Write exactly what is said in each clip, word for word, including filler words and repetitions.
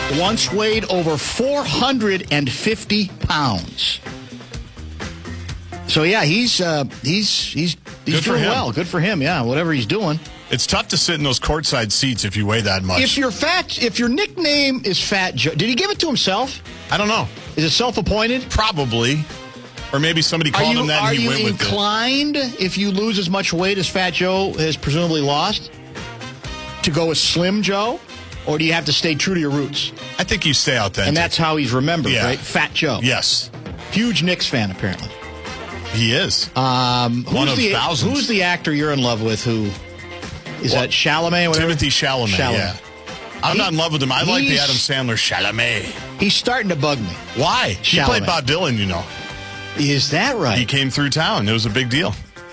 once weighed over four hundred fifty pounds. So, yeah, he's uh, he's he's he's doing well. Good for him, yeah, whatever he's doing. It's tough to sit in those courtside seats if you weigh that much. If your fat, if your nickname is Fat Joe, did he give it to himself? I don't know. Is it self-appointed? Probably. Or maybe somebody called you, him that and he went with it. Are you inclined, if you lose as much weight as Fat Joe has presumably lost, to go with Slim Joe? Or do you have to stay true to your roots? I think you stay authentic. And that's how he's remembered, yeah. right? Fat Joe. Yes. Huge Knicks fan, apparently. He is. Um, One of the, thousands. Who's the actor you're in love with who... Is well, that Chalamet? Or whatever? Timothy Chalamet, Chalamet. yeah. I'm he, not in love with him. I like the Adam Sandler Chalamet. He's starting to bug me. Why? Chalamet. He played Bob Dylan, you know. Is that right? He came through town. It was a big deal.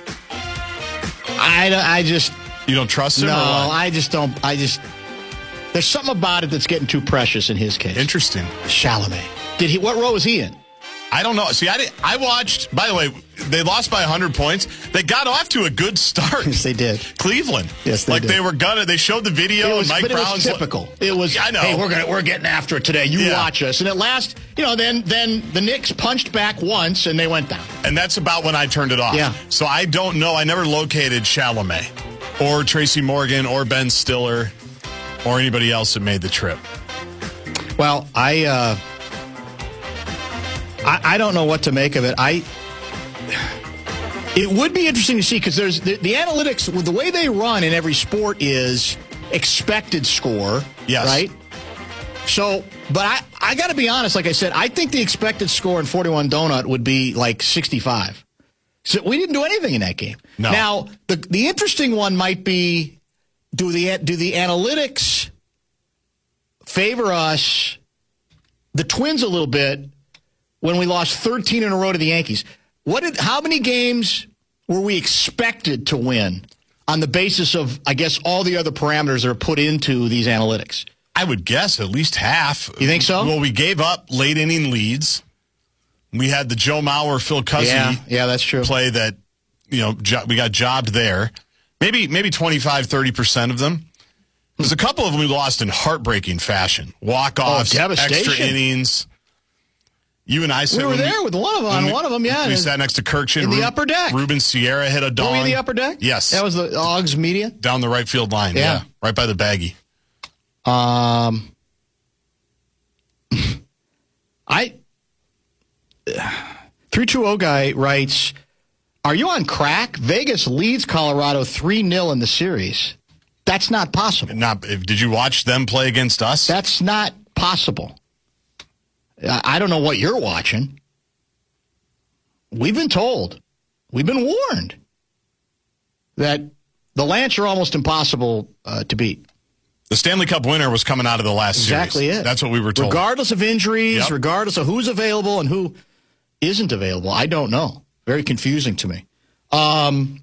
I, I just... You don't trust him? No, or what? I just don't... I just... There's something about it that's getting too precious in his case. Interesting. Chalamet. Did he? What role was he in? I don't know. See, I, did, I watched, by the way, they lost by one hundred points. They got off to a good start. Yes, they did. Cleveland. Yes, they like did. Like they were gonna. They showed the video. It was, and Mike but it Brown's was typical. It was, I know. Hey, we're gonna we're getting after it today. You yeah. watch us. And at last, you know, then then the Knicks punched back once and they went down. And that's about when I turned it off. Yeah. So I don't know. I never located Chalamet or Tracy Morgan or Ben Stiller or anybody else that made the trip. Well, I. Uh, I, I don't know what to make of it. I. It would be interesting to see because there's the, the analytics, the way they run in every sport is expected score, yes. right? So, but I, I got to be honest, like I said, I think the expected score in forty-one Donut would be like sixty-five. So we didn't do anything in that game. No. Now, the the interesting one might be, do the do the analytics favor us, the Twins, a little bit, when we lost thirteen in a row to the Yankees? What did? How many games were we expected to win on the basis of, I guess, all the other parameters that are put into these analytics? I would guess at least half. You think so? Well, we gave up late inning leads. We had the Joe Mauer, Phil Cuzzi yeah, yeah, that's true. play that, you know, jo- we got jobbed there. Maybe maybe twenty-five, thirty percent of them. There's a couple of them we lost in heartbreaking fashion. Walk-offs, oh, extra innings. You and I said we were there we, with one of them. On we, one of them, yeah. We sat next to Kirkshin in the Ru- upper deck. Ruben Sierra hit a dong. Were we in the upper deck? Yes. That was the Augs Media? Down the right field line, yeah. yeah. Right by the baggie. Um, I... three two zero guy writes, are you on crack? Vegas leads Colorado three nil in the series. That's not possible. Not, did you watch them play against us? That's not possible. I don't know what you're watching. We've been told, we've been warned that the Lance are almost impossible uh, to beat. The Stanley Cup winner was coming out of the last exactly series. It. That's what we were told. Regardless of injuries, yep. regardless of who's available and who isn't available, I don't know. Very confusing to me. Um,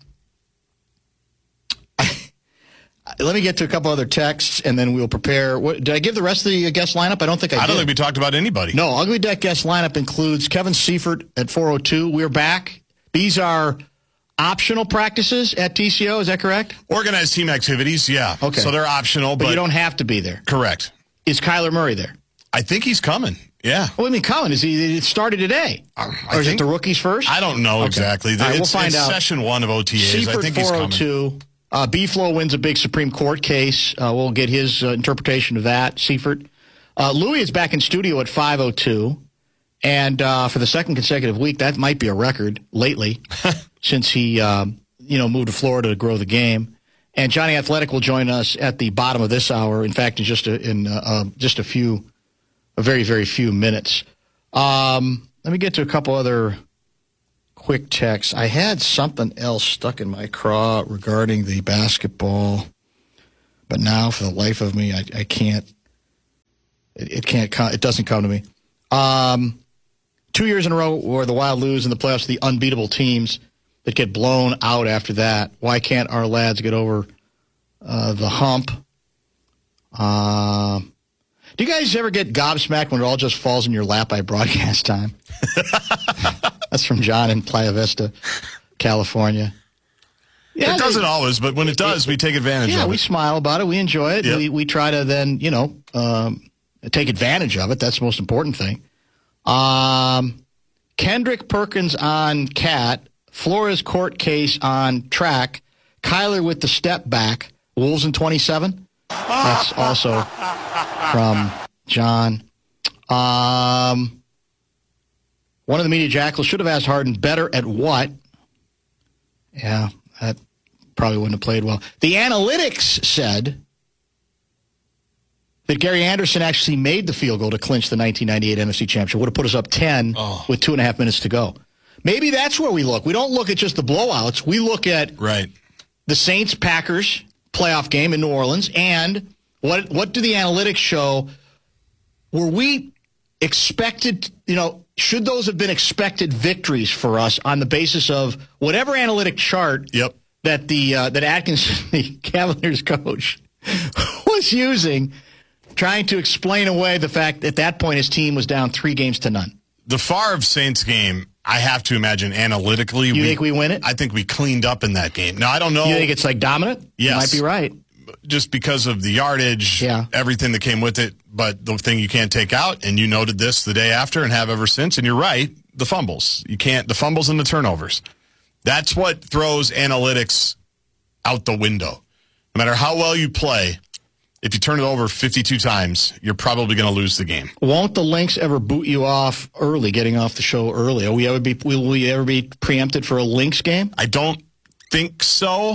let me get to a couple other texts, and then we'll prepare. What, did I give the rest of the guest lineup? I don't think I, I did. I don't think we talked about anybody. No, Ugly Deck guest lineup includes Kevin Seifert at four oh two. We're back. These are optional practices at T C O. Is that correct? Organized team activities, yeah. Okay. So they're optional. But, but you don't have to be there. Correct. Is Kyler Murray there? I think he's coming. Yeah. What do you mean coming? Is he? It started today, um, or is think, it the rookies first? I don't know okay. exactly. All right, it's, we'll find it's out. Session one of O T As. Seifert, I think he's coming. four oh two. Uh, B-Flow wins a big Supreme Court case. Uh, we'll get his uh, interpretation of that. Seifert. Uh, Louis is back in studio at five oh two. And uh, for the second consecutive week, that might be a record lately since he um, you know, moved to Florida to grow the game. And Johnny Athletic will join us at the bottom of this hour. In fact, in just a, in uh, uh, just a few, a very, very few minutes. Um, let me get to a couple other quick texts. I had something else stuck in my craw regarding the basketball, but now for the life of me, I, I can't. It, it can't. Come, it doesn't come to me. Um, two years in a row where the Wild lose in the playoffs, the unbeatable teams that get blown out after that. Why can't our lads get over uh, the hump? Uh, do you guys ever get gobsmacked when it all just falls in your lap by broadcast time? That's from John in Playa Vista, California. Yeah, it doesn't they, always, but when it does, it, we take advantage yeah, of it. we smile about it. We enjoy it. Yep. We we try to then, you know, um, take advantage of it. That's the most important thing. Um, Kendrick Perkins on Cat, Flores court case on track, Kyler with the step back, Wolves in twenty-seven. That's also from John. Um, one of the media jackals should have asked Harden better at what? Yeah, that probably wouldn't have played well. The analytics said that Gary Anderson actually made the field goal to clinch the nineteen ninety-eight N F C Championship. Would have put us up ten oh. with two and a half minutes to go. Maybe that's where we look. We don't look at just the blowouts. We look at right. the Saints-Packers playoff game in New Orleans, and what what do the analytics show? Were we expected, you know, should those have been expected victories for us on the basis of whatever analytic chart yep. that the uh, that Atkinson, the Cavaliers coach, was using, trying to explain away the fact that at that point his team was down three games to none? The Favre Saints game, I have to imagine analytically. You we, think we win it? I think we cleaned up in that game. Now, I don't know. You think it's like dominant? Yes. You might be right. Just because of the yardage, yeah. everything that came with it. But the thing you can't take out, and you noted this the day after and have ever since, and you're right, the fumbles. You can't, the fumbles and the turnovers. That's what throws analytics out the window. No matter how well you play, if you turn it over fifty-two times, you're probably going to lose the game. Won't the Lynx ever boot you off early, getting off the show early? Will we ever be, will we ever be preempted for a Lynx game? I don't think so,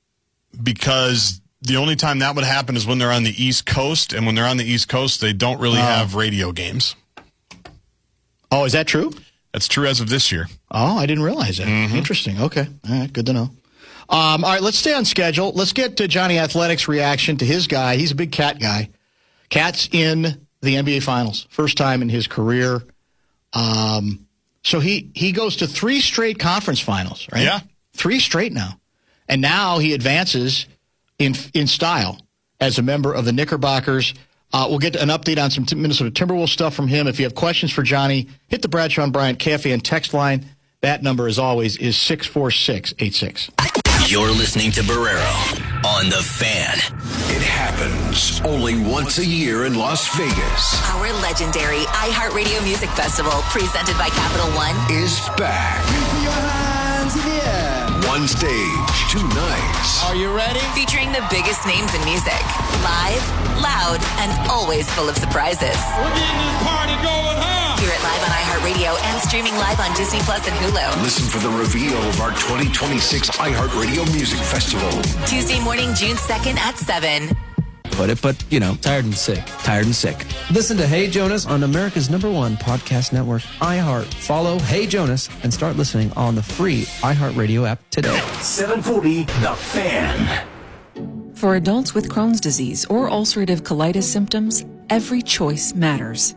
because the only time that would happen is when they're on the East Coast, and when they're on the East Coast, they don't really oh. have radio games. Oh, is that true? That's true as of this year. Oh, I didn't realize that. Mm-hmm. Interesting. Okay. All right, good to know. Um, all right, let's stay on schedule. Let's get to Johnny Athletic's reaction to his guy. He's a big Cat guy. Cat's in the N B A Finals, first time in his career. Um, so he, he goes to three straight conference finals, right? Yeah. Three straight now. And now he advances in in style as a member of the Knickerbockers. Uh, we'll get an update on some t- Minnesota Timberwolves stuff from him. If you have questions for Johnny, hit the Bradshaw and Bryant Cafe and text line. That number, as always, is six four six eight six. You're listening to Barrero on The Fan. It happens only once a year in Las Vegas. Our legendary iHeartRadio Music Festival, presented by Capital One, is back. Your hands in the air. One stage, two nights. Are you ready? Featuring the biggest names in music. Live, loud, and always full of surprises. We're getting this party going, huh? Hear it live on iHeartRadio and streaming live on Disney Plus and Hulu. Listen for the reveal of our twenty twenty-six iHeartRadio Music Festival. Tuesday morning, June second at seven. Put it, but, you know, tired and sick. Tired and sick. Listen to Hey Jonas on America's number one podcast network, iHeart. Follow Hey Jonas and start listening on the free iHeartRadio app today. seven forty, The Fan. For adults with Crohn's disease or ulcerative colitis symptoms, every choice matters.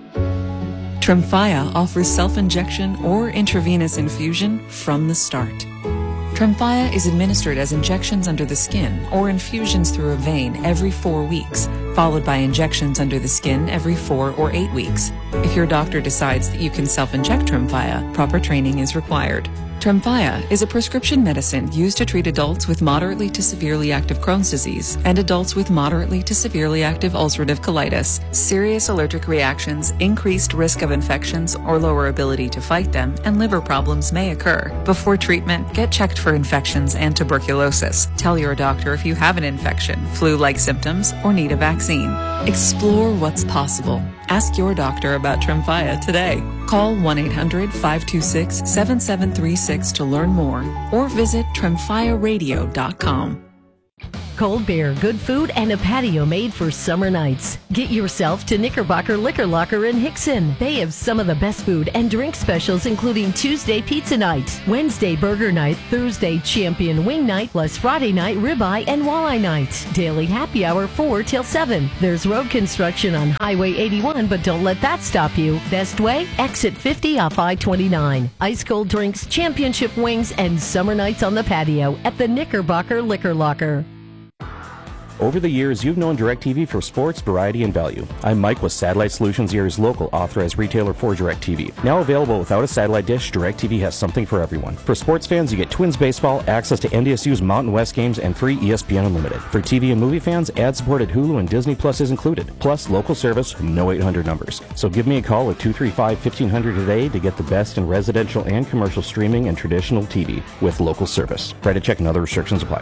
Tremfya offers self-injection or intravenous infusion from the start. Tremfya is administered as injections under the skin or infusions through a vein every four weeks, followed by injections under the skin every four or eight weeks. If your doctor decides that you can self-inject Tremfya, proper training is required. Tremfya is a prescription medicine used to treat adults with moderately to severely active Crohn's disease and adults with moderately to severely active ulcerative colitis. Serious allergic reactions, increased risk of infections or lower ability to fight them, and liver problems may occur. Before treatment, get checked for infections and tuberculosis. Tell your doctor if you have an infection, flu-like symptoms, or need a vaccine. Explore what's possible. Ask your doctor about Tremfya today. Call one eight hundred five two six seven seven three six to learn more or visit tremfya radio dot com. Cold beer, good food, and a patio made for summer nights. Get yourself to Knickerbocker Liquor Locker in Hickson. They have some of the best food and drink specials, including Tuesday pizza night, Wednesday burger night, Thursday champion wing night, plus Friday night ribeye and walleye night. Daily happy hour four till seven. There's road construction on Highway eighty-one, but don't let that stop you. Best way? Exit fifty off I twenty-nine. Ice cold drinks, championship wings, and summer nights on the patio at the Knickerbocker Liquor Locker. Over the years, you've known DirecTV for sports, variety, and value. I'm Mike with Satellite Solutions, Erie's local authorized retailer for DirecTV. Now available without a satellite dish, DirecTV has something for everyone. For sports fans, you get Twins baseball, access to N D S U's Mountain West games, and free E S P N Unlimited. For T V and movie fans, ad-supported Hulu and Disney Plus is included. Plus, local service, no eight hundred numbers. So give me a call at two three five, fifteen hundred today to get the best in residential and commercial streaming and traditional T V with local service. Credit check and other restrictions apply.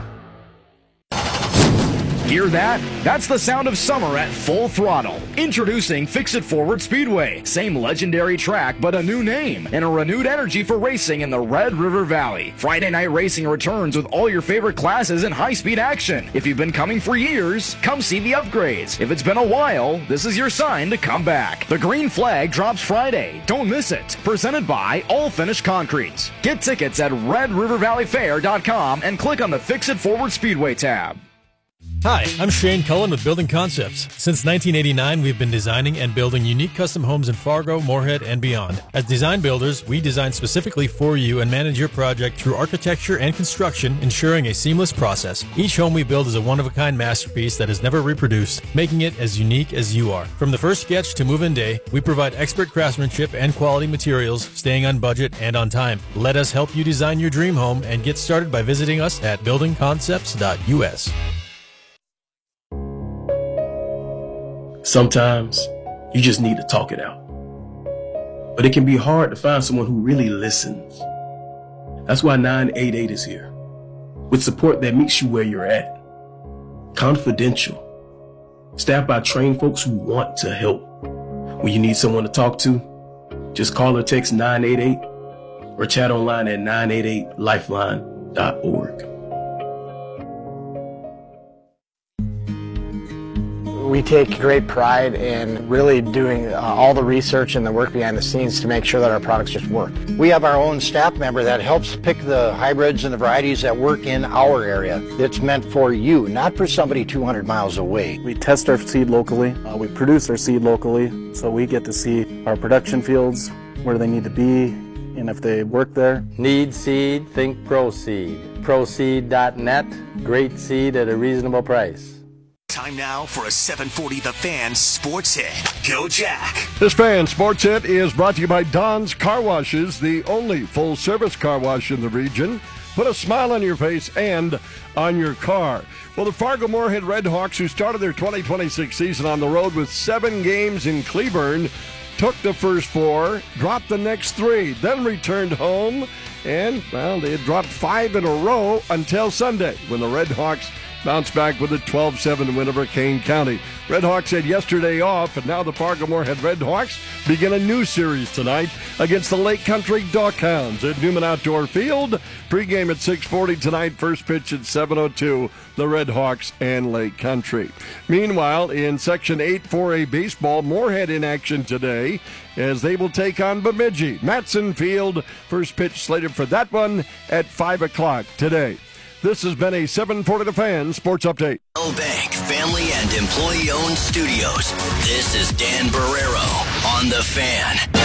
Hear that? That's the sound of summer at full throttle. Introducing Fix-It Forward Speedway. Same legendary track, but a new name and a renewed energy for racing in the Red River Valley. Friday night racing returns with all your favorite classes and high-speed action. If you've been coming for years, come see the upgrades. If it's been a while, this is your sign to come back. The green flag drops Friday. Don't miss it. Presented by All Finish Concrete. Get tickets at red river valley fair dot com and click on the Fix-It Forward Speedway tab. Hi, I'm Shane Cullen with Building Concepts. Since nineteen eighty-nine, we've been designing and building unique custom homes in Fargo, Moorhead, and beyond. As design builders, we design specifically for you and manage your project through architecture and construction, ensuring a seamless process. Each home we build is a one-of-a-kind masterpiece that is never reproduced, making it as unique as you are. From the first sketch to move-in day, we provide expert craftsmanship and quality materials, staying on budget and on time. Let us help you design your dream home and get started by visiting us at building concepts dot U S. Sometimes you just need to talk it out. But it can be hard to find someone who really listens. That's why nine eight eight is here, with support that meets you where you're at. Confidential. Staffed by trained folks who want to help. When you need someone to talk to, just call or text nine eight eight or chat online at nine eight eight lifeline dot org. We take great pride in really doing uh, all the research and the work behind the scenes to make sure that our products just work. We have our own staff member that helps pick the hybrids and the varieties that work in our area. It's meant for you, not for somebody two hundred miles away. We test our seed locally. Uh, we produce our seed locally, so we get to see our production fields, where they need to be, and if they work there. Need seed? Think ProSeed. ProSeed dot net. Great seed at a reasonable price. Time now for a seven forty The Fan Sports Hit. Go Jack. This Fan Sports Hit is brought to you by Don's Car Washes, the only full-service car wash in the region. Put a smile on your face and on your car. Well, the Fargo-Moorhead Redhawks, who started their twenty twenty-six season on the road with seven games in Cleburne, took the first four, dropped the next three, then returned home, and, well, they had dropped five in a row until Sunday, when the Redhawks bounced back with a twelve seven win over Kane County. Redhawks had yesterday off, and now the Fargo-Moorhead Redhawks begin a new series tonight against the Lake Country Duckhounds at Newman Outdoor Field. Pre-game at six forty tonight, first pitch at seven oh two, the Redhawks and Lake Country. Meanwhile, in Section eight four A baseball, Moorhead in action today as they will take on Bemidji. Matson Field, first pitch slated for that one at five o'clock today. This has been a seven forty The Fan Sports Update. Bell Bank family and employee-owned studios. This is Dan Barrero on The Fan.